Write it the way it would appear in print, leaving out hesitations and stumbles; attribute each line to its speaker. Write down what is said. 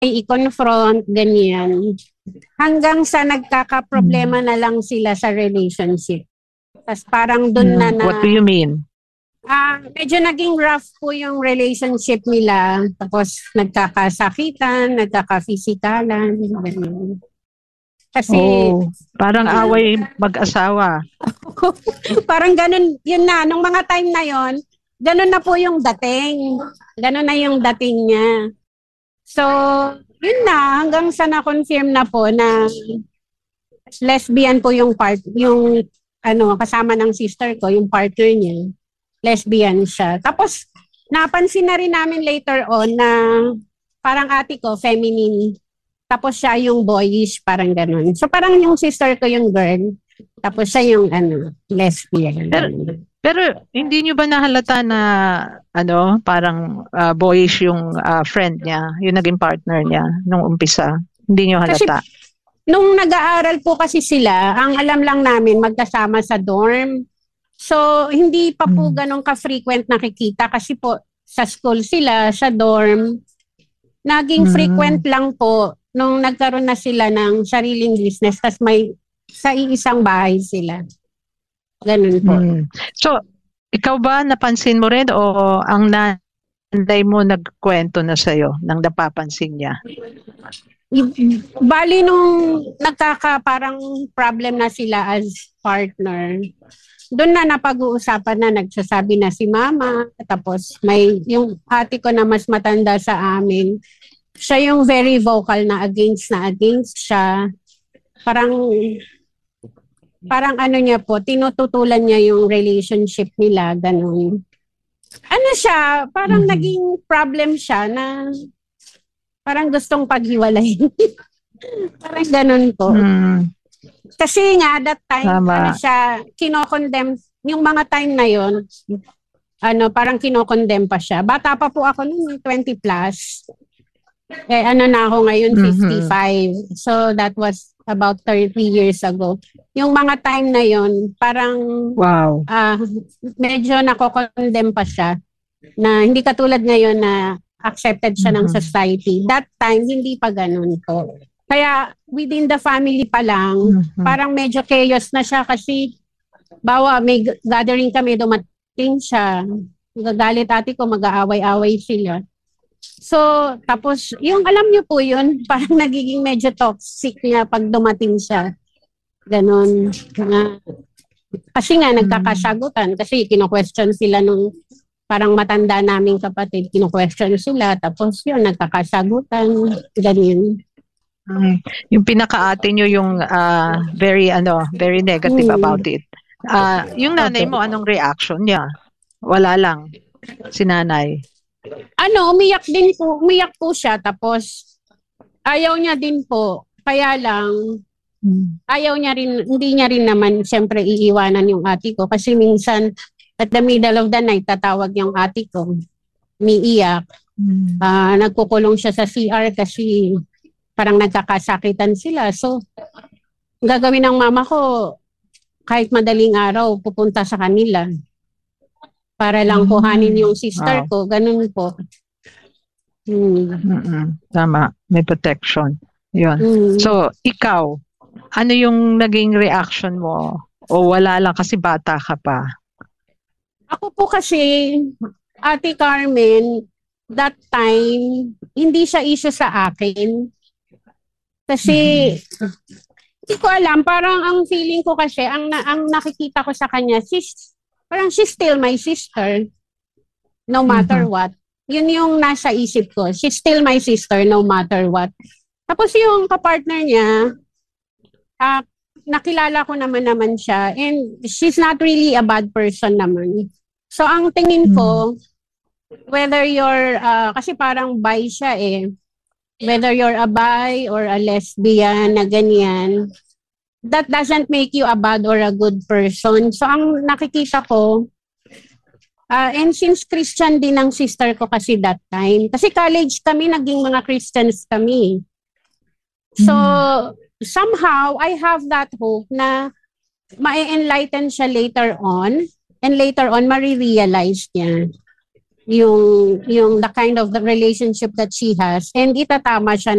Speaker 1: i-confront, ganyan. Hanggang sa nagkakaproblema na lang sila sa relationship. Tapos parang doon na
Speaker 2: What do you mean?
Speaker 1: Medyo naging rough po yung relationship nila. Tapos nagkakasakitan, nagkaka-physikalan, ganyan. Kasi
Speaker 2: parang away mag-asawa.
Speaker 1: parang ganun, yun na, nung mga time na yon, ganun na po yung dating. Ganun na yung dating niya. So, yun na, hanggang sa na-confirm na po na lesbian po yung kasama ng sister ko, yung partner niya, lesbian siya. Tapos, napansin na rin namin later on na parang ate ko, feminine. Tapos siya yung boyish, parang ganun. So, parang yung sister ko yung girl. Tapos siya yung lesbian.
Speaker 2: Pero hindi nyo ba nahalata na parang boyish yung friend niya, yung naging partner niya nung umpisa? Hindi nyo halata?
Speaker 1: Kasi nung nag-aaral po kasi sila, ang alam lang namin magkasama sa dorm. So hindi pa po ganun ka-frequent nakikita kasi po sa school sila, sa dorm. Naging frequent lang po nung nagkaroon na sila ng sariling business, tas may sa iisang bahay sila. Ganun po.
Speaker 2: So, ikaw ba napansin mo rin o ang nanday mo nagkwento na sa'yo nang napapansin niya?
Speaker 1: Bali nung parang problem na sila as partner, doon na napag-uusapan na, nagsasabi na si mama, tapos may yung ate ko na mas matanda sa amin, siya yung very vocal na against siya. Parang niya po, tinututulan niya yung relationship nila, ganun. Siya, parang naging problem siya na parang gustong paghiwalayin. Parang ganun po. Kasi nga, that time, siya, kinokondemn, yung mga time na yon, parang kinokondemn pa siya. Bata pa po ako noon, 20 plus. Na ako ngayon, 55. So, that was about 30 years ago. Yung mga time na yon, parang medyo nakokondemn pa siya. Na hindi katulad ngayon na accepted siya ng society. That time, hindi pa ganun po. Kaya, within the family pa lang, parang medyo chaos na siya kasi may gathering kami, dumating siya. Gagalit ate ko, mag-aaway-aaway sila. So, tapos, yung alam niyo po yun, parang nagiging medyo toxic niya pag dumating siya. Ganon. Kasi nga, nagkakasagutan. Kasi kino-question sila nung parang matanda naming kapatid. Kino-question sila. Tapos yun, nagkakasagutan. Ganyan.
Speaker 2: Yung pinaka-ate nyo yung very negative about it. Yung nanay mo, anong reaction niya? Wala lang. Si nanay.
Speaker 1: Umiyak po siya, tapos ayaw niya din po. Kaya lang, ayaw niya rin, hindi niya rin naman siyempre iiwanan yung ate ko. Kasi minsan, at the middle of the night, tatawag yung ate ko. Umiiyak. Nagkukulong siya sa CR kasi parang nagkakasakitan sila. So, gagawin ng mama ko, kahit madaling araw, pupunta sa kanila. Para lang kuhanin yung sister ko. Ganun po.
Speaker 2: Tama. May protection. Yun. So, ikaw, ano yung naging reaction mo? O wala lang kasi bata ka pa?
Speaker 1: Ako po kasi, Ate Carmen, that time, hindi siya issue sa akin. Kasi, hindi ko alam, parang ang feeling ko kasi, ang nakikita ko sa kanya, parang she's still my sister, no matter what. Yun yung nasa isip ko. She's still my sister, no matter what. Tapos yung kapartner niya, nakilala ko naman siya. And she's not really a bad person naman. So ang tingin ko, whether you're, kasi parang bi siya whether you're a bi or a lesbian na ganyan, that doesn't make you a bad or a good person. So, ang nakikita ko, and since Christian din ang sister ko kasi that time, kasi college kami, naging mga Christians kami. So, somehow, I have that hope na ma-enlighten siya later on, and later on, marirealize niya yung the kind of the relationship that she has, and itatama siya